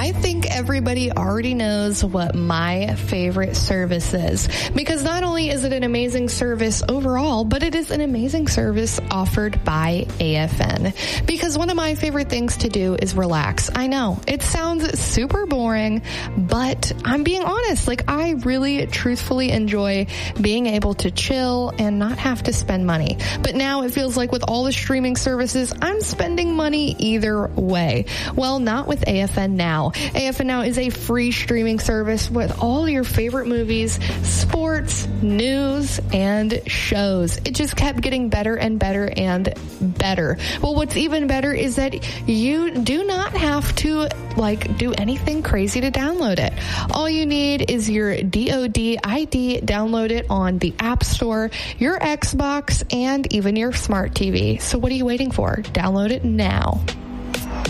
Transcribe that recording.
I think everybody already knows what my favorite service is, because not only is it an amazing service overall, but it is an amazing service offered by AFN. Because one of my favorite things to do is relax. I know it sounds super boring, but I'm being honest. Like, I really truthfully enjoy being able to chill and not have to spend money. But now it feels like with all the streaming services, I'm spending money either way. Well, not with AFN Now. AFN Now is a free streaming service with all your favorite movies, sports, news, and shows. It just kept getting better and better and better. Well, what's even better is that you do not have to do anything crazy to download it. All you need is your DoD ID. Download it on the App Store, your Xbox, and even your smart TV. So what are you waiting for? Download it now.